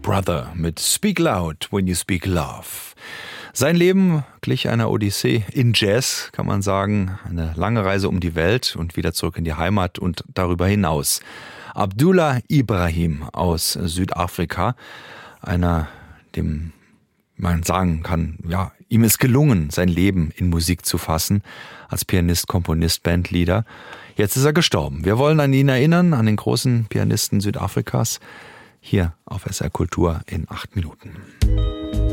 Brother mit Speak Loud When You Speak Love. Sein Leben glich einer Odyssee in Jazz, kann man sagen. Eine lange Reise um die Welt und wieder zurück in die Heimat und darüber hinaus. Abdullah Ibrahim aus Südafrika, einer, dem man sagen kann, ja, ihm ist gelungen, sein Leben in Musik zu fassen, als Pianist, Komponist, Bandleader. Jetzt ist er gestorben. Wir wollen an ihn erinnern, an den großen Pianisten Südafrikas, hier auf SR Kultur in 8 Minuten.